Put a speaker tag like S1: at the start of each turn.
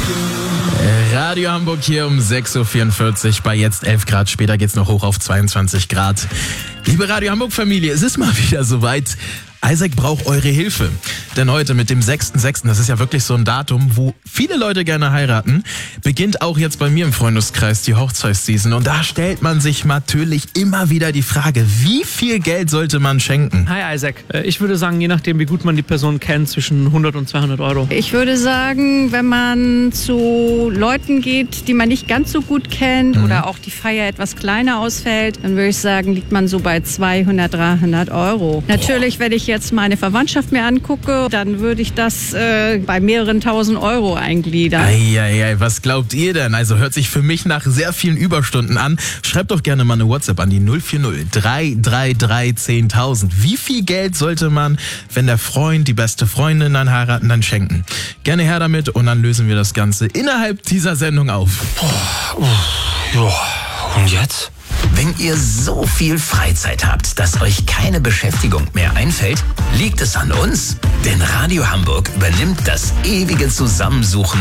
S1: Radio Hamburg hier um 6.44 Uhr bei jetzt 11 Grad. Später geht's noch hoch auf 22 Grad. Liebe Radio Hamburg Familie, es ist mal wieder soweit. Isaac braucht eure Hilfe. Denn heute mit dem 6.6., das ist ja wirklich so ein Datum, wo viele Leute gerne heiraten, beginnt auch jetzt bei mir im Freundeskreis die Hochzeitsseason. Und da stellt man sich natürlich immer wieder die Frage, wie viel Geld sollte man schenken?
S2: Hi Isaac. Ich würde sagen, je nachdem, wie gut man die Person kennt, zwischen 100 und 200 Euro.
S3: Ich würde sagen, wenn man zu Leuten geht, die man nicht ganz so gut kennt oder auch die Feier etwas kleiner ausfällt, dann würde ich sagen, liegt man so bei 200, 300 Euro. Natürlich, wenn ich jetzt meine Verwandtschaft mir angucke, dann würde ich das bei mehreren tausend Euro eingliedern.
S1: Eieiei, was glaubt ihr denn? Also hört sich für mich nach sehr vielen Überstunden an. Schreibt doch gerne mal eine WhatsApp an die 040 333 10.000. Wie viel Geld sollte man, wenn der Freund, die beste Freundin dann heiraten, dann schenken? Gerne her damit und dann lösen wir das Ganze innerhalb dieser Sendung auf.
S4: Und jetzt? Wenn ihr so viel Freizeit habt, dass euch keine Beschäftigung mehr einfällt, liegt es an uns. Denn Radio Hamburg übernimmt das ewige Zusammensuchen